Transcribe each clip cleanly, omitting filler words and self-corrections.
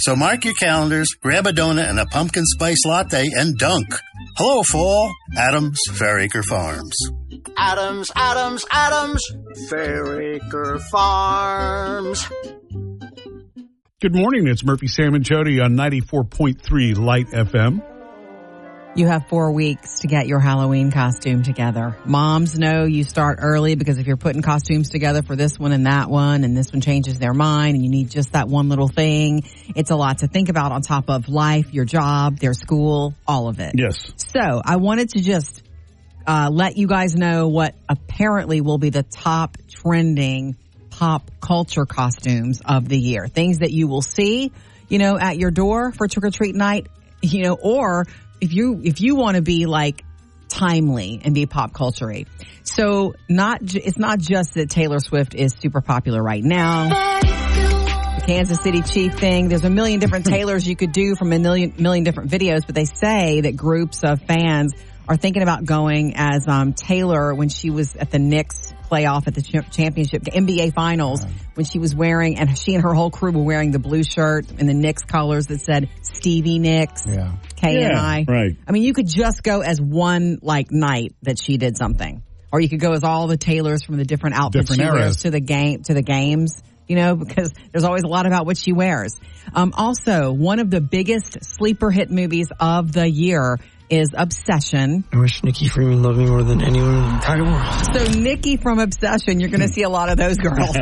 So mark your calendars, grab a donut and a pumpkin spice latte, and dunk. Hello, fall. Adams Fairacre Farms. Adams, Adams, Adams, Fairacre Farms. Good morning. It's Murphy, Sam, and Jody on 94.3 Light FM. You have 4 weeks to get your Halloween costume together. Moms know you start early because if you're putting costumes together for this one and that one, and this one changes their mind and you need just that one little thing, it's a lot to think about on top of life, your job, their school, all of it. Yes. So I wanted to just let you guys know what apparently will be the top trending pop culture costumes of the year. Things that you will see, at your door for trick-or-treat night, or if you want to be like timely and be pop culture-y. So it's not just that Taylor Swift is super popular right now. The Kansas City Chief thing, there's a million different Taylors you could do from a million different videos, but they say that groups of fans are thinking about going as Taylor when she was at the Knicks playoff at the championship, the NBA finals, when she was wearing, and she and her whole crew were wearing the blue shirt and the Knicks colors that said Stevie Nicks, K-N-I. Right. I mean, you could just go as one night that she did something, or you could go as all the Taylors from the different outfits she wears to the games. Because there's always a lot about what she wears. Also, one of the biggest sleeper hit movies of the year is Obsession. I wish Nikki Freeman loved me more than anyone in the entire world. So Nikki from Obsession, you're going to see a lot of those girls.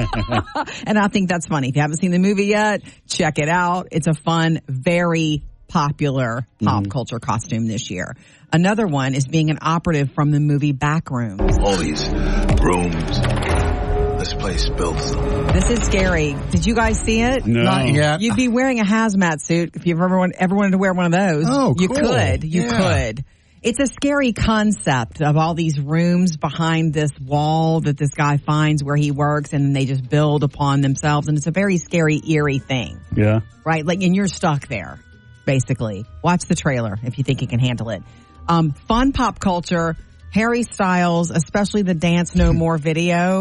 And I think that's funny. If you haven't seen the movie yet, check it out. It's a fun, very popular pop culture costume this year. Another one is being an operative from the movie Backrooms. All these rooms, this place built them. This is scary. Did you guys see it? No. Not yet. You'd be wearing a hazmat suit if you've ever wanted to wear one of those. Oh, You cool. could. You could. It's a scary concept of all these rooms behind this wall that this guy finds where he works, and they just build upon themselves. And it's a very scary, eerie thing. Yeah. Right? And you're stuck there, basically. Watch the trailer if you think you can handle it. Fun pop culture. Harry Styles, especially the Dance No More video.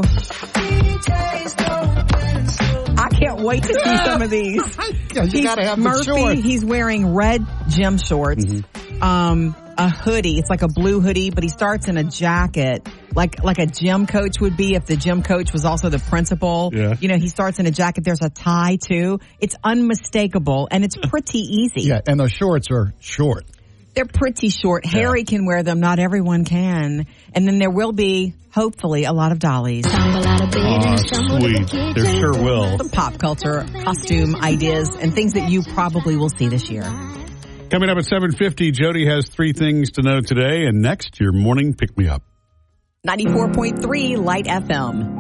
I can't wait to see some of these. You gotta have Murphy, the shorts. he's wearing red gym shorts, a hoodie. It's like a blue hoodie, but he starts in a jacket, like a gym coach would be if the gym coach was also the principal. Yeah. He starts in a jacket. There's a tie too. It's unmistakable, and it's pretty easy. Yeah, and those shorts are short. They're pretty short. Harry can wear them. Not everyone can. And then there will be, hopefully, a lot of dollies. Oh, sweet. There sure will. Some pop culture costume ideas and things that you probably will see this year. Coming up at 7:50, Jody has 3 things to know today. And next, your morning pick-me-up. 94.3 Light FM.